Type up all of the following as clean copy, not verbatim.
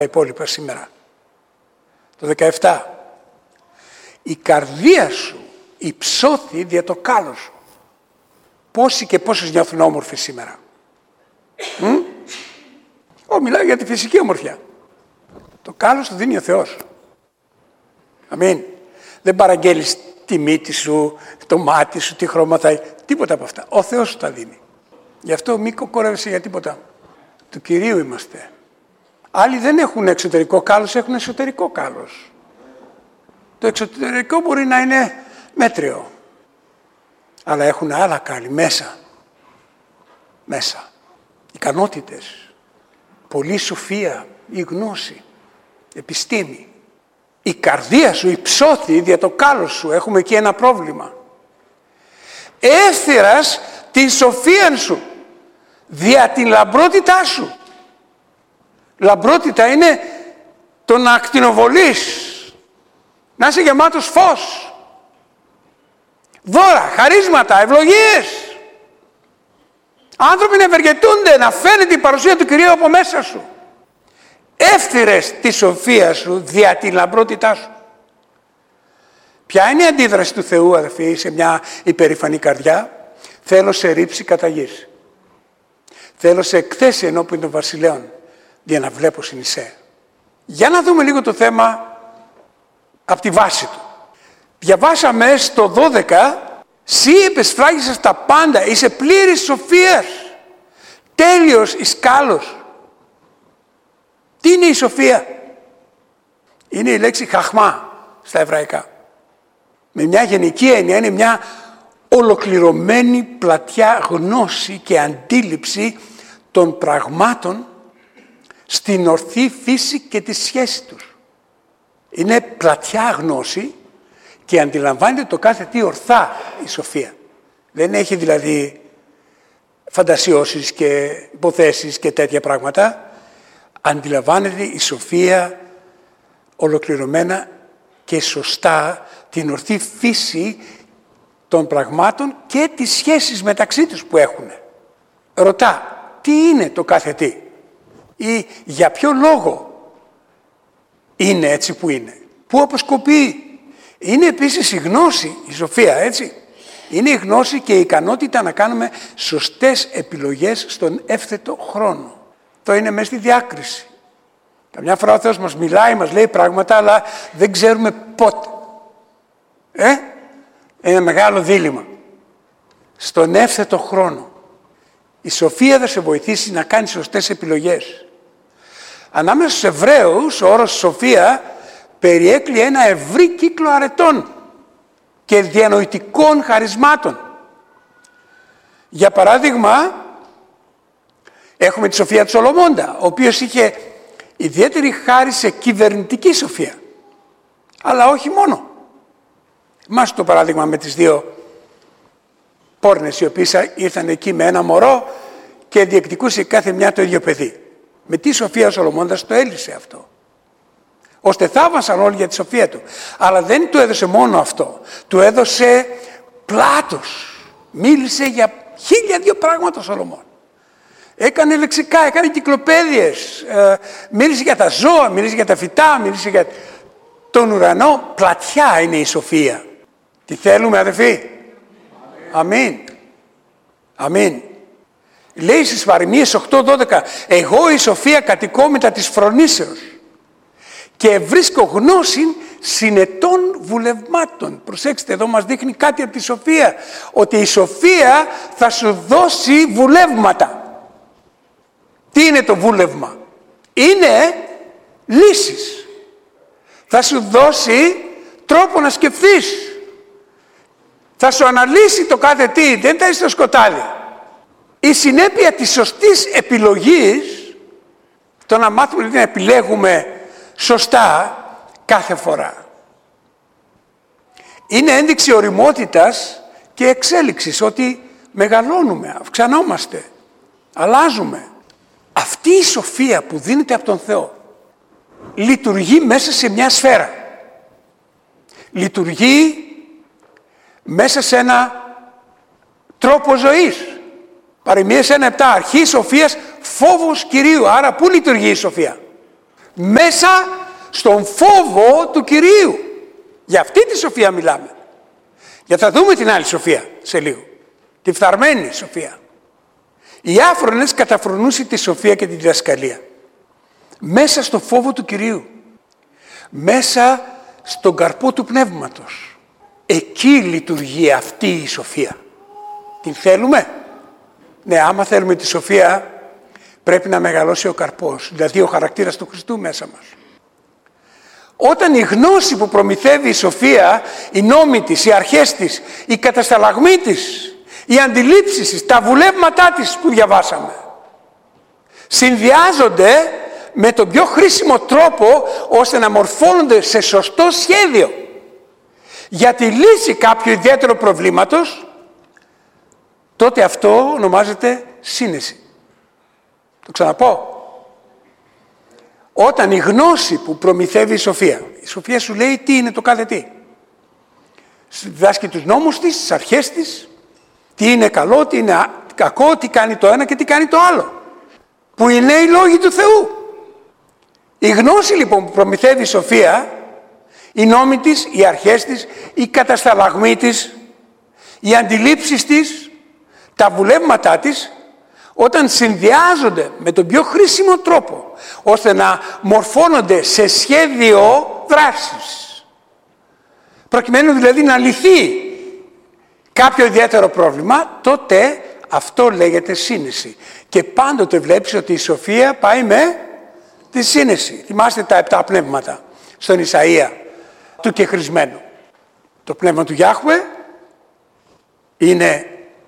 υπόλοιπα σήμερα. Το 17. Η καρδία σου υψώθη δια το κάλο σου. Πόσοι και πόσες νιώθουν όμορφοι σήμερα? Μιλάω για τη φυσική ομορφιά. Το κάλος το δίνει ο Θεός. Αμήν. Δεν παραγγέλεις τη μύτη σου, το μάτι σου, τι χρώμα θα έχει. Τίποτα από αυτά. Ο Θεός σου τα δίνει. Γι' αυτό μη κοκόρευεσαι για τίποτα. Του Κυρίου είμαστε. Άλλοι δεν έχουν εξωτερικό κάλος, έχουν εσωτερικό κάλος. Το εξωτερικό μπορεί να είναι μέτριο. Αλλά έχουν άλλα κάλλη μέσα. Μέσα. Ικανότητες. Πολλή σοφία, η γνώση, επιστήμη. Η καρδία σου υψώθη δια το κάλος σου. Έχουμε εκεί ένα πρόβλημα. Εύθυρας την σοφία σου δια την λαμπρότητά σου. Λαμπρότητα είναι το να ακτινοβολείς, να είσαι γεμάτος φως, δώρα, χαρίσματα, ευλογίες. Άνθρωποι να ευεργετούνται, να φαίνεται η παρουσία του Κυρίου από μέσα σου. Εύθυρες τη σοφία σου δια την λαμπρότητά σου. Ποια είναι η αντίδραση του Θεού, αδελφοί, σε μια υπερηφανή καρδιά? Θέλω σε ρήψη κατά γης. Θέλω σε εκθέσει ενώπιον των βασιλέων, για να βλέπω συνεισέ. Για να δούμε λίγο το θέμα από τη βάση του. Διαβάσαμε στο 12, «Συ επεσφράγισας τα πάντα, είσαι πλήρης σοφίας, τέλειος εις κάλος». Τι είναι η σοφία? Είναι η λέξη χαχμά στα εβραϊκά. Με μια γενική έννοια είναι μια ολοκληρωμένη πλατιά γνώση και αντίληψη των πραγμάτων στην ορθή φύση και τη σχέση τους. Είναι πλατιά γνώση και αντιλαμβάνεται το κάθε τι ορθά η σοφία. Δεν έχει δηλαδή φαντασιώσεις και υποθέσεις και τέτοια πράγματα. Αντιλαμβάνεται η σοφία ολοκληρωμένα και σωστά την ορθή φύση των πραγμάτων και τις σχέσεις μεταξύ τους που έχουν. Ρωτά, τι είναι το κάθε τι ή για ποιο λόγο είναι έτσι που είναι, πού αποσκοπεί. Είναι επίσης η γνώση, η σοφία, έτσι. Είναι η γνώση και η ικανότητα να κάνουμε σωστές επιλογές στον εύθετο χρόνο. Αυτό είναι μέσα στη διάκριση. Καμιά φορά ο Θεός μας μιλάει, μας λέει πράγματα, αλλά δεν ξέρουμε πότε. Ένα μεγάλο δίλημμα. Στον εύθετο χρόνο. Η σοφία θα σε βοηθήσει να κάνεις σωστές επιλογές. Ανάμεσα στους Εβραίους, ο όρος σοφία περιέκλει ένα ευρύ κύκλο αρετών και διανοητικών χαρισμάτων. Για παράδειγμα, έχουμε τη σοφία του Σολομώντα, ο οποίος είχε ιδιαίτερη χάρη σε κυβερνητική σοφία. Αλλά όχι μόνο. Μας το παράδειγμα με τις δύο πόρνες οι οποίες ήρθαν εκεί με ένα μωρό και διεκδικούσε κάθε μια το ίδιο παιδί. Με τι σοφία ο Σολομώντας το έλυσε αυτό. Ώστε θαύμασαν όλοι για τη σοφία του. Αλλά δεν του έδωσε μόνο αυτό. Του έδωσε πλάτος. Μίλησε για 1002 πράγματα ο Σολομών. Έκανε λεξικά, έκανε κυκλοπαίδειες. Μίλησε για τα ζώα, μίλησε για τα φυτά, μίλησε για τον ουρανό. Πλατιά είναι η σοφία. Τι θέλουμε, αδελφοί? Αμήν. Αμήν. Λέει στις Παροιμίες 8:12, εγώ η σοφία κατοικώ μετά της φρονήσεως και βρίσκω γνώση συνετών βουλευμάτων. Προσέξτε, εδώ μας δείχνει κάτι από τη σοφία, ότι η σοφία θα σου δώσει βουλεύματα. Τι είναι το βούλευμα? Είναι λύσεις. Θα σου δώσει τρόπο να σκεφτείς. Θα σου αναλύσει το κάθε τι, δεν θα είσαι στο σκοτάδι. Η συνέπεια της σωστής επιλογής, το να μάθουμε να επιλέγουμε σωστά κάθε φορά, είναι ένδειξη ωριμότητας και εξέλιξης, ότι μεγαλώνουμε, αυξανόμαστε, αλλάζουμε. Αυτή η σοφία που δίνεται από τον Θεό λειτουργεί μέσα σε μια σφαίρα. Λειτουργεί μέσα σε ένα τρόπο ζωής. Παροιμίες 1:7, αρχή σοφίας φόβος Κυρίου. Άρα πού λειτουργεί η σοφία? Μέσα στον φόβο του Κυρίου. Για αυτή τη σοφία μιλάμε. Γιατί θα δούμε την άλλη σοφία σε λίγο. Τη φθαρμένη σοφία. Οι άφρονες καταφρονούσαν τη σοφία και τη διδασκαλία. Μέσα στο φόβο του Κυρίου. Μέσα στον καρπό του πνεύματος. Εκεί λειτουργεί αυτή η σοφία. Την θέλουμε? Ναι, άμα θέλουμε τη σοφία, πρέπει να μεγαλώσει ο καρπός, δηλαδή ο χαρακτήρας του Χριστού μέσα μας. Όταν η γνώση που προμηθεύει η σοφία, οι νόμοι της, οι αρχές της, οι κατασταλαγμοί της, οι αντιλήψεις της, τα βουλεύματά της που διαβάσαμε, συνδυάζονται με τον πιο χρήσιμο τρόπο ώστε να μορφώνονται σε σωστό σχέδιο για τη λύση κάποιου ιδιαίτερου προβλήματος, τότε αυτό ονομάζεται σύνεση. Το ξαναπώ. Όταν η γνώση που προμηθεύει η σοφία σου λέει τι είναι το κάθε τι. Σου διδάσκει τους νόμους της, τις αρχές της, τι είναι καλό, τι είναι κακό, τι κάνει το ένα και τι κάνει το άλλο. Που είναι οι λόγοι του Θεού. Η γνώση λοιπόν που προμηθεύει η σοφία, οι νόμοι της, οι αρχές της, οι κατασταλαγμοί της, οι αντιλήψεις της, τα βουλεύματά της, όταν συνδυάζονται με τον πιο χρήσιμο τρόπο, ώστε να μορφώνονται σε σχέδιο δράσης, προκειμένου δηλαδή να λυθεί κάποιο ιδιαίτερο πρόβλημα, τότε αυτό λέγεται σύνεση. Και πάντοτε βλέπεις ότι η σοφία πάει με τη σύνεση. Θυμάστε τα 7 πνεύματα στον Ισαΐα του κεχρισμένου. Το πνεύμα του Γιάχουε είναι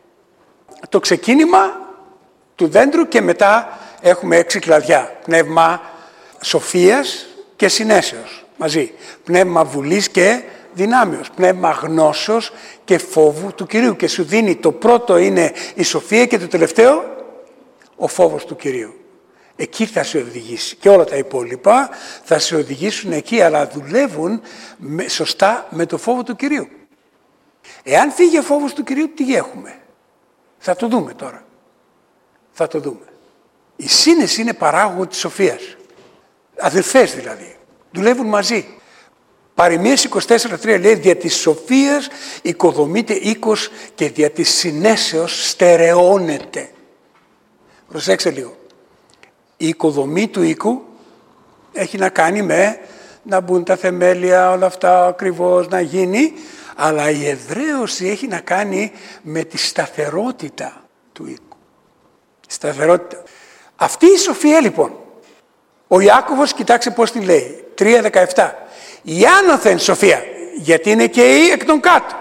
το ξεκίνημα του δέντρου και μετά έχουμε 6 κλαδιά. Πνεύμα σοφίας και συνέσεως μαζί. Πνεύμα βουλής και δυνάμεως. Πνεύμα γνώσεως και φόβου του Κυρίου. Και σου δίνει, το πρώτο είναι η σοφία και το τελευταίο ο φόβος του Κυρίου. Εκεί θα σε οδηγήσει. Και όλα τα υπόλοιπα θα σε οδηγήσουν εκεί, αλλά δουλεύουν σωστά με το φόβο του Κυρίου. Εάν φύγει ο φόβος του Κυρίου, τι έχουμε? Θα το δούμε τώρα. Θα το δούμε. Η σύνεση είναι παράγωγο της σοφίας. Αδελφές δηλαδή. Δουλεύουν μαζί. Παροιμίες 24:3 λέει «Δια της σοφίας οικοδομείται οίκος και δια της συνέσεως στερεώνεται». Προσέξτε λίγο. Η οικοδομή του οίκου έχει να κάνει με να μπουν τα θεμέλια, όλα αυτά ακριβώς να γίνει, αλλά η εδραίωση έχει να κάνει με τη σταθερότητα του οίκου. Σταθερότητα. Αυτή η σοφία λοιπόν, ο Ιάκωβος κοιτάξτε πώς τη λέει, 3:17. Η άνωθεν σοφία, γιατί είναι και η εκ των κάτω.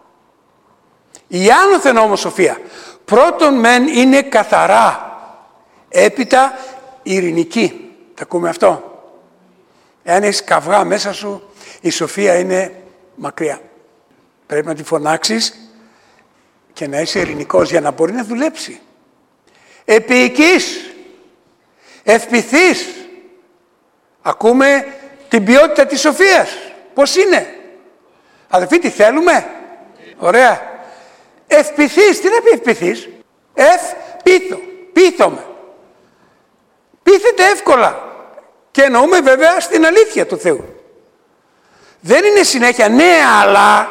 Η άνωθεν όμως σοφία, πρώτον μεν είναι καθαρά, έπειτα ειρηνική. Τα ακούμε αυτό? Εάν έχεις καυγά μέσα σου, η σοφία είναι μακριά. Πρέπει να τη φωνάξεις και να είσαι ειρηνικός για να μπορεί να δουλέψει. Επίοικης, ευπηθής. Ακούμε την ποιότητα της σοφίας. Πώς είναι? Αδελφοί, τι θέλουμε? Ωραία. Ευπηθής, τι να πει ευπηθής? Ευπήθω, πείθομαι. Πείθεται εύκολα. Και εννοούμε βέβαια στην αλήθεια του Θεού. Δεν είναι συνέχεια ναι αλλά.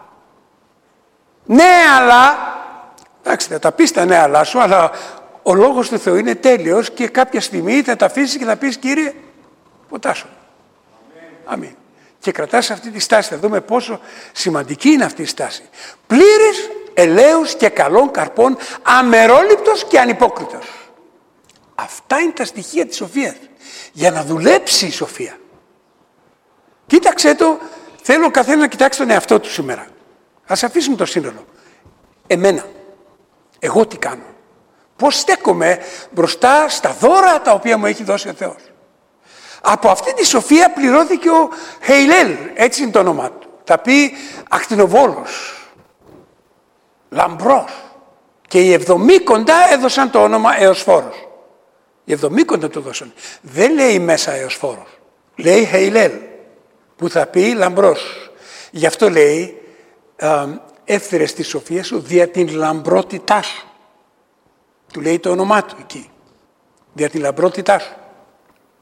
Ναι αλλά. Εντάξει, θα τα πεις τα ναι αλλά σου, αλλά ο λόγος του Θεού είναι τέλειος και κάποια στιγμή θα τα αφήσεις και θα πεις Κύριε, ποτάσου. Αμήν. Και κρατάς αυτή τη στάση. Θα δούμε πόσο σημαντική είναι αυτή η στάση. Πλήρης ελαίους και καλών καρπών, αμερόληπτος και ανυπόκριτος. Αυτά είναι τα στοιχεία της σοφίας. Για να δουλέψει η σοφία. Κοίταξέ το, θέλω ο καθένας να κοιτάξει τον εαυτό του σήμερα. Ας αφήσουμε το σύνολο. Εμένα. Εγώ τι κάνω? Πώς στέκομαι μπροστά στα δώρα τα οποία μου έχει δώσει ο Θεός? Από αυτή τη σοφία πληρώθηκε ο Χεϊλέλ, έτσι είναι το όνομά του. Θα πει ακτινοβόλος, λαμπρός. Και οι Εβδομήκοντα έδωσαν το όνομα Εωσφόρος. Οι Εβδομήκοντα το δώσαν. Δεν λέει μέσα Εωσφόρος. Λέει Χεϊλέλ, που θα πει λαμπρός. Γι' αυτό λέει εύθερες τη σοφία σου δια την λαμπρότητά σου. Του λέει το όνομά του εκεί. Δια την λαμπρότητά σου.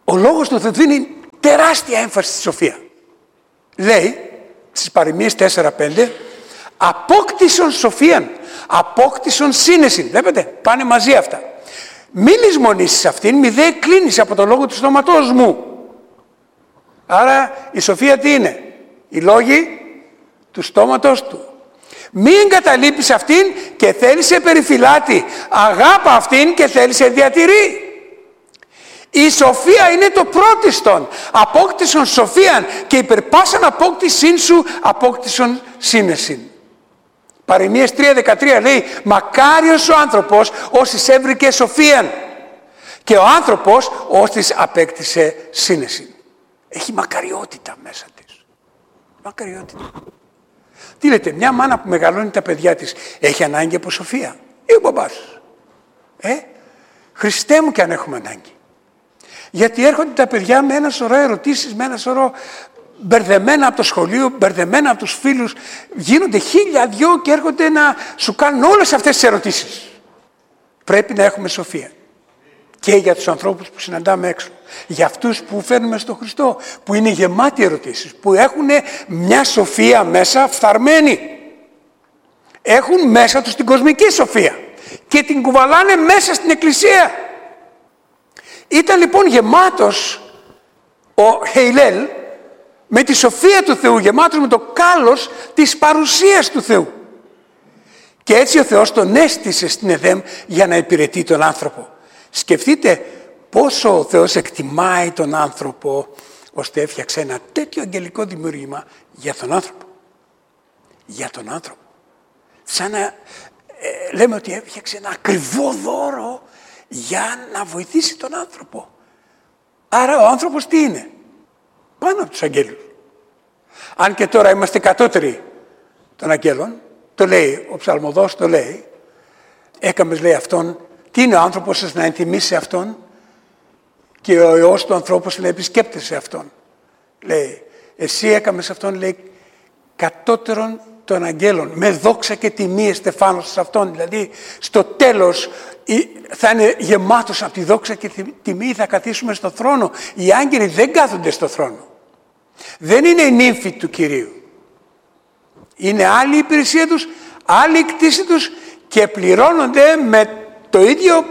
Ο Λόγος του Θεού δίνει τεράστια έμφαση στη σοφία. Λέει στις παροιμίες 4-5, απόκτησον σοφίαν, απόκτησον σύνεσιν. Βλέπετε, πάνε μαζί αυτά. Μην λησμονήσεις αυτήν, μη δε κλείνεις από το λόγο του στόματός μου. Άρα η σοφία τι είναι? Οι λόγοι του στόματος του. Μην εγκαταλείπεις αυτήν και θέλησε περιφυλάτη. Αγάπα αυτήν και θέλησε διατηρεί. Η σοφία είναι το πρώτιστον. Απόκτησον σοφίαν και υπερπάσαν απόκτησήν σου απόκτησον σύνεσιν. Παροιμίες 3:13 λέει, μακάριος ο άνθρωπος όσης έβρικε σοφίαν και ο άνθρωπος όσης απέκτησε σύνεσιν. Έχει μακαριότητα μέσα της. Μακαριότητα. Τι λέτε, μια μάνα που μεγαλώνει τα παιδιά της έχει ανάγκη από σοφία? Ή ο μπαμπάς? Χριστέ μου, και αν έχουμε ανάγκη. Γιατί έρχονται τα παιδιά με ένα σωρό ερωτήσεις, με ένα σωρό μπερδεμένα από το σχολείο, μπερδεμένα από τους φίλους. Γίνονται 1000 και έρχονται να σου κάνουν όλες αυτές τις ερωτήσεις. Πρέπει να έχουμε σοφία. Και για τους ανθρώπους που συναντάμε έξω. Για αυτούς που φέρνουμε στον Χριστό, που είναι γεμάτοι ερωτήσεις, που έχουν μια σοφία μέσα φθαρμένη. Έχουν μέσα τους την κοσμική σοφία και την κουβαλάνε μέσα στην Εκκλησία. Ήταν λοιπόν γεμάτος ο Χεϊλέλ με τη σοφία του Θεού, γεμάτος με το κάλος της παρουσίας του Θεού. Και έτσι ο Θεός τον έστησε στην Εδέμ για να υπηρετεί τον άνθρωπο. Σκεφτείτε πόσο ο Θεός εκτιμάει τον άνθρωπο, ώστε έφτιαξε ένα τέτοιο αγγελικό δημιούργημα για τον άνθρωπο. Για τον άνθρωπο. Σαν να λέμε ότι έφτιαξε ένα ακριβό δώρο για να βοηθήσει τον άνθρωπο. Άρα ο άνθρωπος τι είναι? Πάνω από τους αγγέλους. Αν και τώρα είμαστε κατώτεροι των αγγέλων, το λέει ο ψαλμοδός, το λέει, έκαμες, λέει, αυτόν. Τι είναι ο άνθρωπος σας να ενθυμίσει αυτόν? Και ο Υιός του ανθρώπου να επισκέπτεσαι αυτόν. Λέει, εσύ έκαμες αυτόν, λέει, κατώτερον των αγγέλων, με δόξα και τιμή εστεφάνος σε αυτόν. Δηλαδή, στο τέλος θα είναι γεμάτος από τη δόξα και τη τιμή, θα καθίσουμε στο θρόνο. Οι άγγελοι δεν κάθονται στο θρόνο. Δεν είναι η νύμφη του Κυρίου. Είναι άλλη η υπηρεσία τους, άλλη η κτήση τους και πληρώνονται με το ίδιο,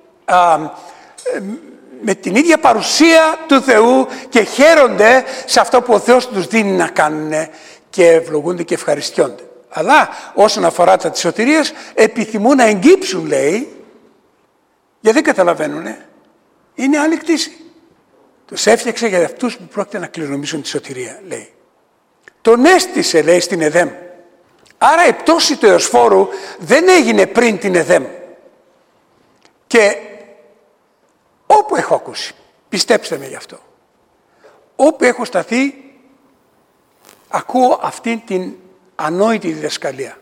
με την ίδια παρουσία του Θεού και χαίρονται σε αυτό που ο Θεός τους δίνει να κάνουν και ευλογούνται και ευχαριστιόνται. Αλλά όσον αφορά τα της σωτηρίας, επιθυμούν να εγκύψουν, λέει, γιατί δεν καταλαβαίνουν. Είναι άλλη κτήση. Τους έφτιαξε για αυτούς που πρόκειται να κληρονομήσουν τη σωτηρία, λέει. Τον έστησε, λέει, στην Εδέμ. Άρα η πτώση του Εωσφόρου δεν έγινε πριν την Εδέμ. Και όπου έχω ακούσει, πιστέψτε με γι' αυτό, όπου έχω σταθεί, ακούω αυτή την ανόητη διδασκαλία.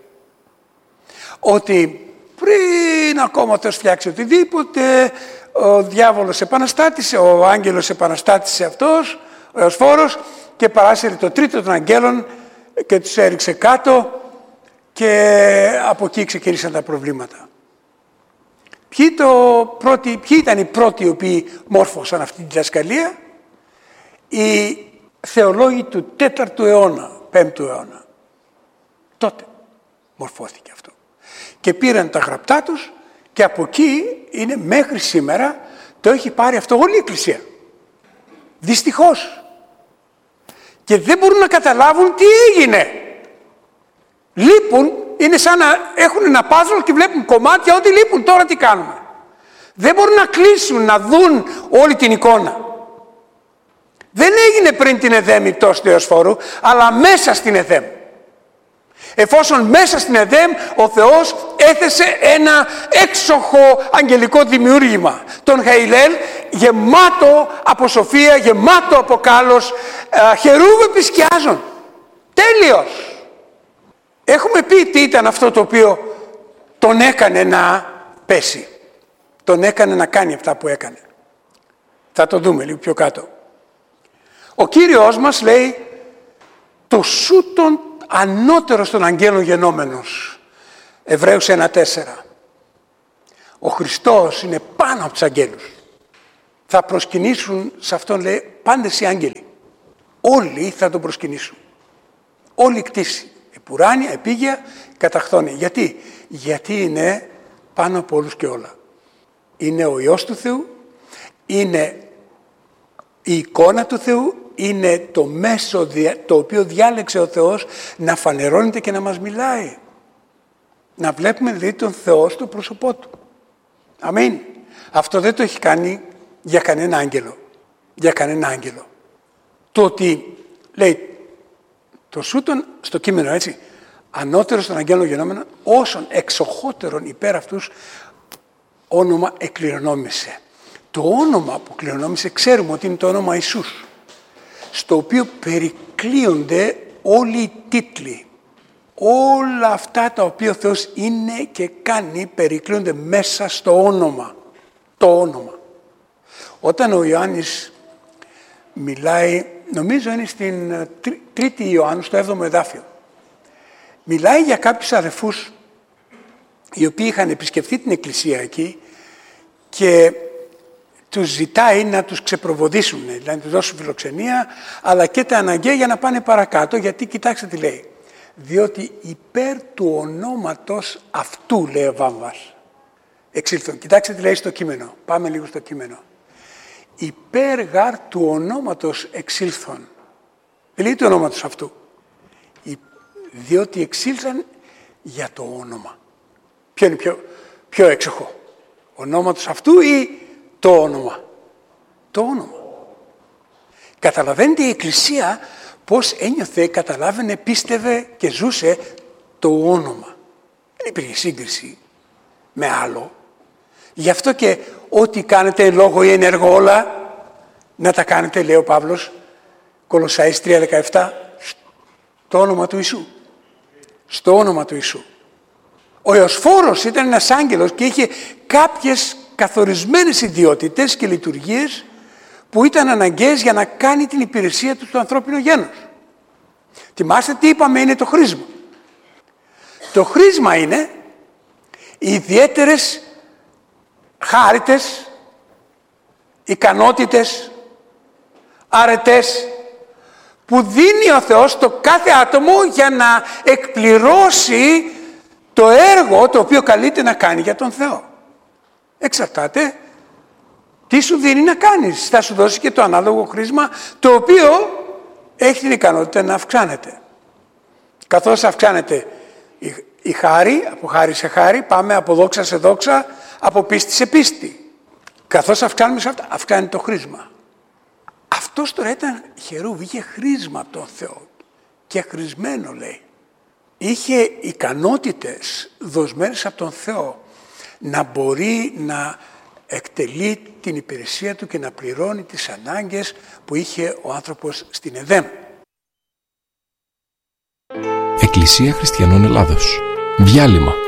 Ότι πριν ακόμα ο Θεός φτιάξει οτιδήποτε, ο διάβολος επαναστάτησε, ο άγγελος επαναστάτησε αυτός, ο Εωσφόρος, και παράσυρε το τρίτο των αγγέλων και τους έριξε κάτω και από εκεί ξεκίνησαν τα προβλήματα. Ποιοι ήταν οι πρώτοι οι οποίοι μόρφωσαν αυτή τη διδασκαλία? Οι θεολόγοι του 4ου αιώνα, 5ου αιώνα. Τότε μορφώθηκε αυτό. Και πήραν τα γραπτά τους και από εκεί είναι μέχρι σήμερα, το έχει πάρει αυτό όλη η Εκκλησία. Δυστυχώς. Και δεν μπορούν να καταλάβουν τι έγινε. Λείπουν, είναι σαν να έχουν ένα πάζλ και βλέπουν κομμάτια, ό,τι λείπουν, τώρα τι κάνουμε. Δεν μπορούν να κλείσουν, να δουν όλη την εικόνα. Δεν έγινε πριν την Εδέμ η πτώση του Εωσφόρου, αλλά μέσα στην Εδέμ. Εφόσον μέσα στην Εδέμ ο Θεός έθεσε ένα έξοχο αγγελικό δημιούργημα. Τον Χεϊλέλ, γεμάτο από σοφία, γεμάτο από κάλος, χερούβε σκιάζων. Τέλειος. Έχουμε πει τι ήταν αυτό το οποίο τον έκανε να πέσει. Τον έκανε να κάνει αυτά που έκανε. Θα το δούμε λίγο πιο κάτω. Ο Κύριος μας λέει, το σούτον ανώτερος των αγγέλων γενόμενος. Εβραίους 1:4. Ο Χριστός είναι πάνω από τους αγγέλους. θα προσκυνήσουν σε αυτόν, λέει, πάντες οι άγγελοι. Όλοι θα τον προσκυνήσουν. Όλη η κτήση, επουράνια, επίγεια, καταχθόνια. Γιατί είναι πάνω από όλους και όλα. Είναι ο Υιός του Θεού, είναι η εικόνα του Θεού, είναι το μέσο το οποίο διάλεξε ο Θεός να φανερώνεται και να μας μιλάει. Να βλέπουμε δηλαδή τον Θεό στο πρόσωπό του. Αμήν. Αυτό δεν το έχει κάνει για κανένα άγγελο. Για κανένα άγγελο. Το ότι λέει το σούτον στο κείμενο, έτσι, ανώτερος των αγγέλων γενόμενων, όσων εξοχότερον υπέρ αυτούς όνομα εκκληρονόμησε. Το όνομα που κληρονόμησε ξέρουμε ότι είναι το όνομα Ιησούς, στο οποίο περικλείονται όλοι οι τίτλοι. Όλα αυτά τα οποία ο Θεός είναι και κάνει περικλείονται μέσα στο όνομα. Το όνομα. Όταν ο Ιωάννης μιλάει, νομίζω είναι στην 3η Ιωάννου, στο 7ο εδάφιο, μιλάει για κάποιους αδελφούς οι οποίοι είχαν επισκεφθεί την εκκλησία εκεί και τους ζητάει να τους ξεπροβοδίσουν, δηλαδή να τους δώσουν φιλοξενία, αλλά και τα αναγκαία για να πάνε παρακάτω, γιατί κοιτάξτε τι λέει. Διότι υπέρ του ονόματος αυτού, λέει ο Βάμβας, εξήλθον. Κοιτάξτε τι λέει στο κείμενο. Πάμε λίγο στο κείμενο. Υπέρ γάρ του ονόματος εξήλθον. Δεν λέει του ονόματος αυτού. Διότι εξήλθαν για το όνομα. Ποιο είναι πιο έξοχο. Ονόματος αυτού ή το όνομα. Το όνομα. Καταλαβαίνετε η Εκκλησία πώς ένιωθε, καταλάβαινε, πίστευε και ζούσε το όνομα. Δεν υπήρχε σύγκριση με άλλο. Γι' αυτό και ό,τι κάνετε λόγο ή ενεργό όλα, να τα κάνετε, λέει ο Παύλος, Κολοσσάης 3:17, στο όνομα του Ιησού. Στο όνομα του Ιησού. Ο Ιωσφόρος ήταν ένας άγγελος και είχε κάποιες καθορισμένες ιδιότητες και λειτουργίες που ήταν αναγκαίες για να κάνει την υπηρεσία του στο ανθρώπινο γένος. Θυμάστε τι είπαμε, είναι το χρήσμα. Το χρήσμα είναι οι ιδιαίτερες χάριτες, ικανότητες, αρετές που δίνει ο Θεός στο κάθε άτομο για να εκπληρώσει το έργο το οποίο καλείται να κάνει για τον Θεό. Εξαρτάται τι σου δίνει να κάνεις. Θα σου δώσει και το ανάλογο χρήσμα, το οποίο έχει την ικανότητα να αυξάνεται. Καθώς αυξάνεται η χάρη, από χάρη σε χάρη, πάμε από δόξα σε δόξα, από πίστη σε πίστη. Καθώς αυξάνουμε σε αυτά, αυξάνει το χρήσμα. Αυτός τώρα ήταν χερούβ, είχε χρήσμα από τον Θεό και χρησμένο, λέει. Είχε ικανότητες δοσμένες από τον Θεό να μπορεί να εκτελεί την υπηρεσία του και να πληρώνει τις ανάγκες που είχε ο άνθρωπος στην Εδέμ. Εκκλησία Χριστιανών Ελλάδος. Διάλειμμα.